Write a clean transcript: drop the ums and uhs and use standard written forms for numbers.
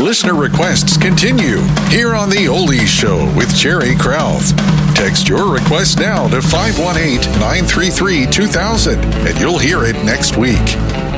Listener requests continue here on The Oldies Show with Jerry Krause. Text your request now to 518-933-2000 and you'll hear it next week.